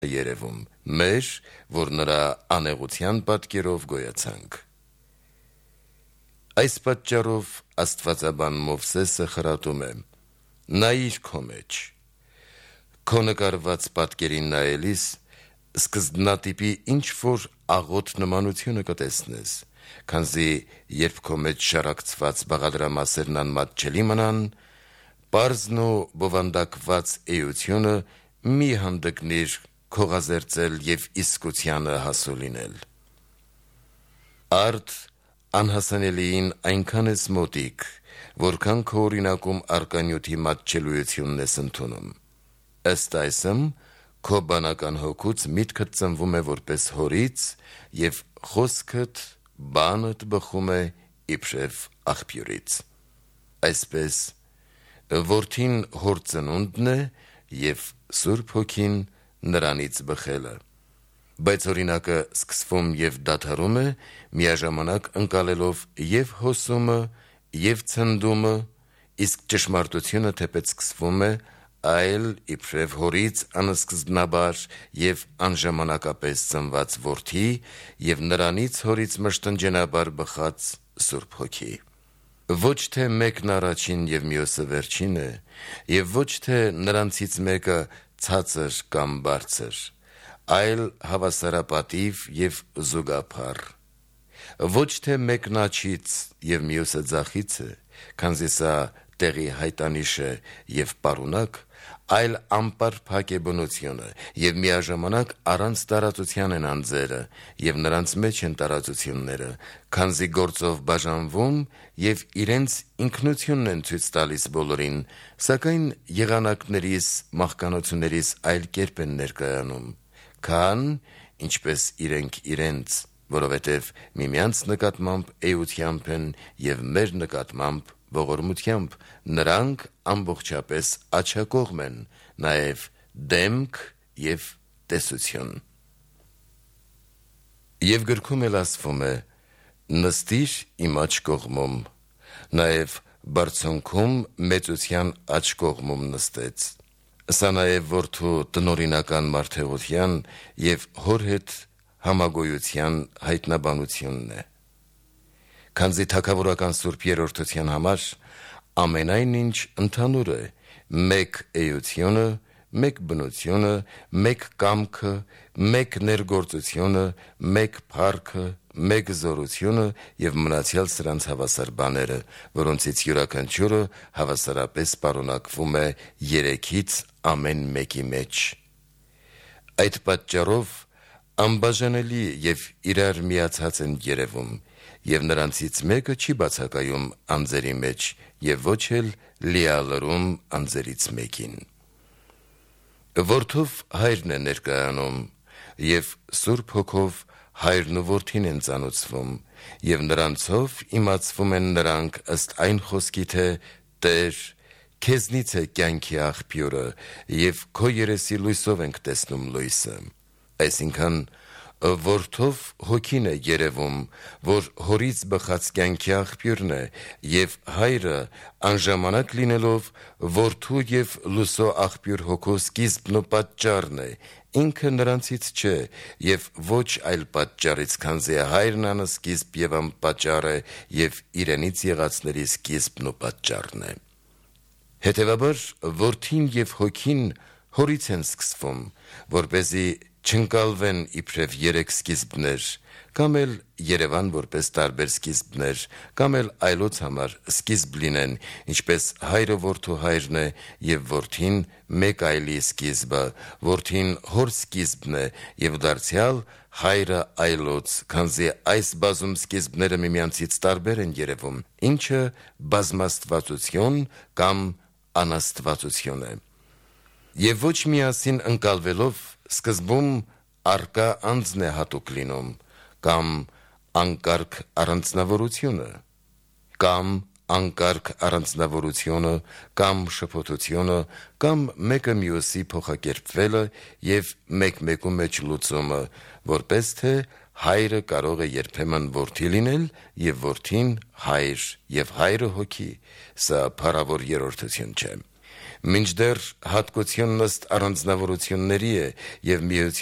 երևում, մեր, որ նրա անեղության պատկերով գոյացանք։ Այս պատճառով Աստվածաբան Մովսեսը խրատում է. նայիր քո մեջ, քո նկարված պատկերին նայելիս սկզբնատիպի ինչ-որ աղոտ նմանությունը կտեսնես, քանզի երբ քո մեջ շարակցված բաղադրամասերն անմատ չելի մնան, պարզն ու բովանդակված էությունը մի հանդգնիր քողազերծել և իսկությանը հասու լինել։ Արդ անհասանելիին այնքան ես մոտիկ, որքան քո օրինակում առկա նյութի մատչելիությունն ես ընդունում։ Ըստ այսմ, քո բանական հոգուց միտքդ ծնվում է որպես հորից և խոսքդ, բանդ բխում է իբրև աղբյուրից։ Այսպես, որդին հոր ծնունդն է և Սուրբ Հոգին նրանից բխելը։ Բայց օրինակը սկսվում և դադարում է միաժամանակ ընկալելով և հոսումը, և ցնդումը, իսկ ճշմարտությունը թեպետ սկսվում է, այլ իբրև հորից անսկզբնաբար և անժամանակապես ծնված որդի և նրանից հորից մշտնջենաբար բխած Սուրբ Հոգի։ Ոչ թե մեկն առաջին և մյուսը վերջին է, և ոչ թե նրանցից մեկը ցածր կամ բարձր, այլ հավասարապատիվ և զուգափառ։ Ոչ թե մեկն աջից և մյուսը ձախից է, քանզի սա տեղի հայտանիշ է և պարունակ, այլ անպարփակ է բնությունը, և միաժամանակ առանց տարածության են անձերը, և նրանց մեջ են տարածությունները, քանզի գործով բաժանվում և իրենց ինքնությունն են ցույց տալիս բոլորին, սակայն եղանակներիս, մահկանացուներիս այլ կերպ են ներկայանում, քան ինչպես իրենք իրենց, որովհետև միմյանց նկատմամբ էությամբ են և մեր նկատմամբ ողորմությամբ, նրանք ամբողջապես աջակողմ են, նաև դեմք և տեսություն։ Եվ գրքում էլ ասվում է. նստիր իմ աջ կողմում, նաև բարձունքում մեծության աջ կողմում նստեց։ Սա նաև որդու տնօրինական մարդեղության և հոր հետ համագոյության հայտնաբանությունն է։ Քանզի թագավորական Սուրբ Երրորդության համար ամենայն ինչ ընդհանուր է, մեկ էությունը, մեկ բնությունը, մեկ կամքը, մեկ ներգործությունը, մեկ փառքը, մեկ զորությունը և մնացյալ սրանց հավասար բաները, որոնցից յուրաքանչյուրը հավասարապես պարունակվում է երեքից ամեն մեկի մեջ։ Այդ պատճառով անբաժանելի և իրար միացած են երևում, և նրանցից մեկը չի բացակայում անձերի մեջ և ոչ էլ լիալրում անձերից մեկին։ Որդով հայրն է ներկայանում, և Սուրբ Հոգով հայրն ու որդին են ծանոթվում, և նրանցով իմացվում են նրանք ըստ այն խոսքի, թե «Տեր, քեզնից է կյանքի աղբյուրը, և քո երեսի լույսով ենք տեսնում լույսը»։ Այսինքն, որդով Հոգին է երևում, որ հորից բխած կյանքի աղբյուրն է, և հայրը անժամանակ լինելով որդու և լույսո աղբյուր Հոգու սկիզբն ու պատճառն է, ինքը նրանցից չէ և ոչ այլ պատճառից, քանզի հայրն անսկիզբ և անպատճառ է և իրենից եղածների սկիզբն ու պատճառն է։ Հետևաբար որդին և Հոգին հորից են սկսվում, որպեսզի չընկալվեն իբրև երեք սկիզբներ, կամ էլ երևան որպես տարբեր սկիզբներ, կամ էլ այլոց համար սկիզբ լինեն, ինչպես հայրը որդու հայրն է, և որդին մեկ այլի սկիզբը, որդին հոր սկիզբն է, և դարձյալ հայրը այլոց, քանզի այս բազում սկիզբները միմյանցից տարբեր են երևում, ինչը բազմաստվածություն կամ անաստվածություն է։ Եվ ոչ միասին ընկալվելով սկզբում առկա անձն է հատուկ լինում, կամ անկարգ առանձնավորությունը, կամ անկարգ առանձնավորությունը, կամ շփոթությունը, կամ մեկը մյուսի փոխակերպվելը և մեկ-մեկու մեջ լուծումը, որպես թե հայրը կարող է երբեմն որդի լինել, և որդին հայր, և հայրը հոգի, սա փառավոր երրորդություն չէ։ Մինչդեռ հատկությունն ըստ առանձնավորությունների է եւ